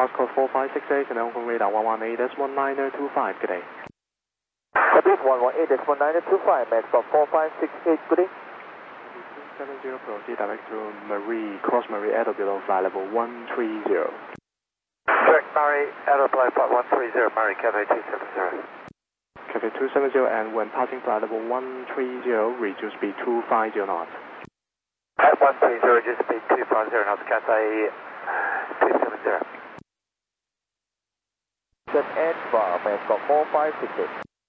South Coast 4568, and Hong Kong radar 118.1925, good day. Copy 118.1925, Maxwell 4568, good day. 270, proceed direct to Marie, cross Marie, at or below flight level 130. Direct Marie, at or below flight 130, Marie, Cathay 270. Cathay 270, and when passing flight level 130, reduce speed 250 knots. At 130, reduce speed 250 knots, Cathay 270. Set and bar, Maxwell 4568.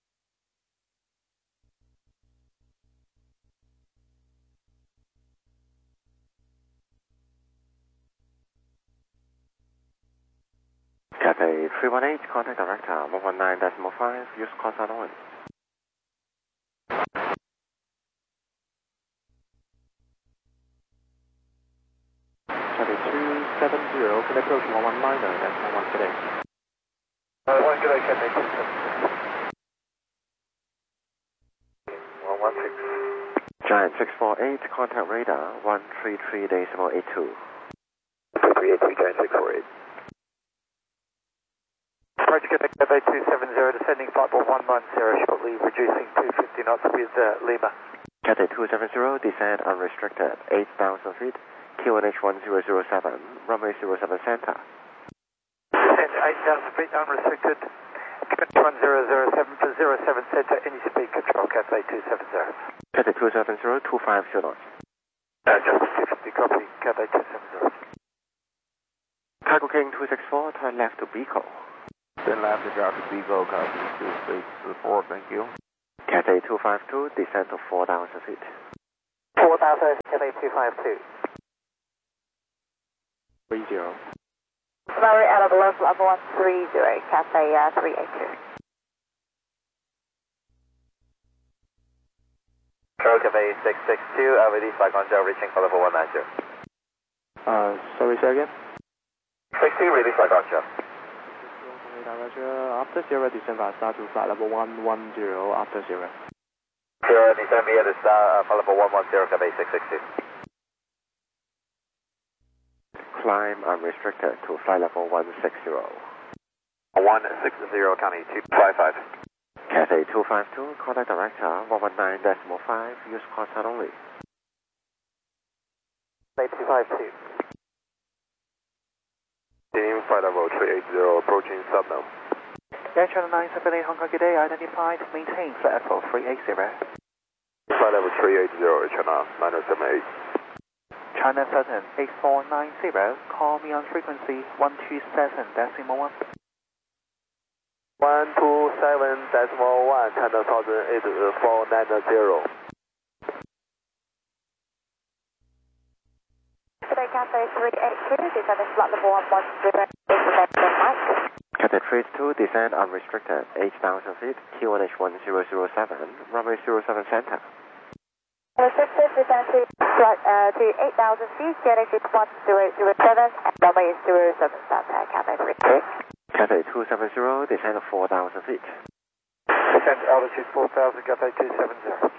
Cathay 318, contact director 119.5, use call sign on. Cathay 270, can approach 119.1, good day. 1 good day, Cathay 270. 116. Giant 648, contact radar 133.82. 383, Giant 648. Approach Cathay 270, descending flight 110, shortly reducing 250 knots with Lima. Cathay 270, descend unrestricted 8,000 feet, QNH 1007, runway 07 center. Descend 8,000 feet unrestricted, QNH 1007 for 07 center, any speed control, Cathay 270. Cathay 270, 250 knots. Just 50, copy, Cathay 270. Cargo King 264, turn left to Beagle. Then left to drop to Beagle, copy 264, thank you. Cathay 252, descend to 4,000 feet. 4,000, Cathay 252. 30. Marie, out of below level 130, Cathay 382. Cathay 662, release flight control reaching for level 190. Sorry, say again? 60, release flight control. After 0, descend by start to flight level 110 after 0. 0, descend via the star, flight level 110, Cathay 662. Climb unrestricted to flight level 160. 160, County 255. Cathay 252, contact director 119.5, use call sign only. Cathay 252. Continuing flight level 380, approaching Subno. Air Channel 978 Hong Kong, good day, identified, maintain flight level 380. Flight level 380, China 9078. China Southern 8490, call me on frequency 127.1. 127.1, China Southern 8490. Today, Cathay 382, descending flight level 110, Mike. Cathay 382, descend unrestricted 8,000 feet, QNH 1007, runway 07 center. Restricted, descend to flight to 8,000 feet, QNH 1007, and runway 07 center, Cathay 382. Cathay 270, descend 4,000 feet. Descend altitude 4,000, Cathay 270.